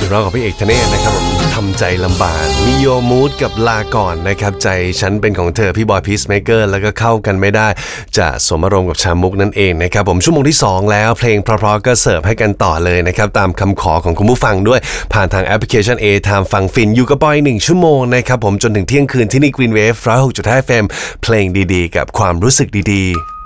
ร้องกับพี่เอกธเนศนะครับผมทำใจลำบากมิโยมูดกับลาก่อนนะครับใจฉันเป็นของเธอพี่บอยพีซเมเกอร์แล้วก็เข้ากันไม่ได้จะสมอารมณ์กับชามุกนั่นเองนะครับผมชั่วโมงที่2แล้วเพลงเพราะๆก็เสิร์ฟให้กันต่อเลยนะครับตามคำขอของคุณผู้ฟังด้วยผ่านทางแอปพลิเคชัน A-Time ฟังฟินอยู่กับบอย1ชั่วโมงนะครับผมจนถึงเที่ยงคืนที่นี่ Green Wave 106.5 FM เพลงดีๆกับความรู้สึกดีๆ